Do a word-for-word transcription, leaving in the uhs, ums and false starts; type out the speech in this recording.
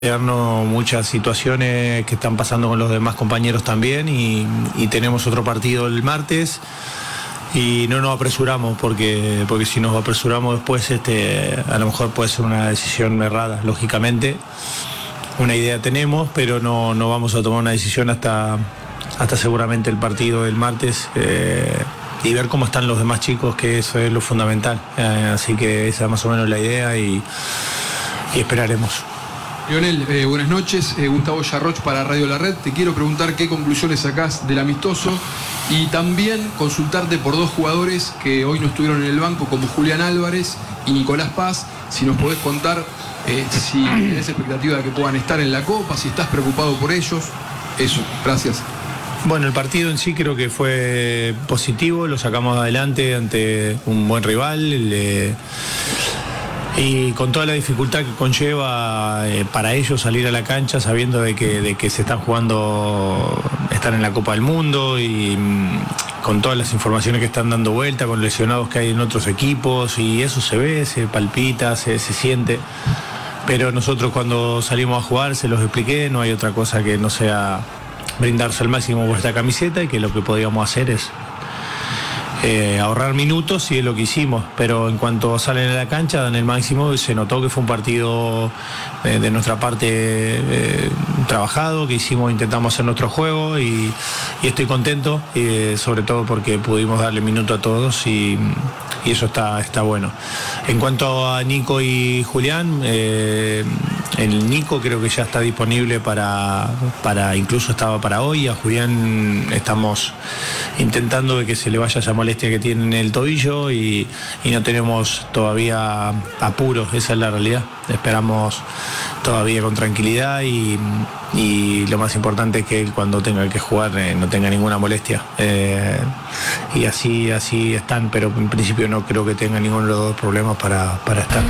Muchas situaciones que están pasando con los demás compañeros también y, y tenemos otro partido el martes y no nos apresuramos porque, porque si nos apresuramos después este, a lo mejor puede ser una decisión errada, lógicamente. Una idea tenemos, pero no, no vamos a tomar una decisión hasta, hasta seguramente el partido del martes eh, y ver cómo están los demás chicos, que eso es lo fundamental. Eh, así que esa es más o menos la idea y, y esperaremos. Lionel, eh, buenas noches, eh, Gustavo Yarroch para Radio La Red. Te quiero preguntar qué conclusiones sacás del amistoso y también consultarte por dos jugadores que hoy no estuvieron en el banco, como Julián Álvarez y Nicolás Paz. Si nos podés contar eh, si tenés expectativa de que puedan estar en la Copa, si estás preocupado por ellos. Eso, gracias. Bueno, el partido en sí creo que fue positivo, lo sacamos adelante ante un buen rival. El, eh, Y con toda la dificultad que conlleva eh, para ellos salir a la cancha sabiendo de que, de que se están jugando, están en la Copa del Mundo y mmm, con todas las informaciones que están dando vuelta, con lesionados que hay en otros equipos y eso se ve, se palpita, se, se siente. Pero nosotros cuando salimos a jugar, se los expliqué, no hay otra cosa que no sea brindarse al máximo por esta camiseta y que lo que podíamos hacer es Eh, ahorrar minutos y es lo que hicimos, pero en cuanto salen a la cancha dan el máximo y se notó que fue un partido eh, de nuestra parte eh, trabajado, que hicimos, intentamos hacer nuestro juego y, y estoy contento, eh, sobre todo porque pudimos darle minuto a todos y, y eso está, está bueno. En cuanto a Nico y Julián, eh, el Nico creo que ya está disponible para, para incluso estaba para hoy, a Julián estamos intentando de que se le vaya esa molestia que tiene en el tobillo y, y no tenemos todavía apuros, esa es la realidad. Esperamos todavía con tranquilidad y, y lo más importante es que él cuando tenga que jugar eh, no tenga ninguna molestia. Eh, y así, así están, pero en principio no creo que tenga ninguno de los dos problemas para, para estar.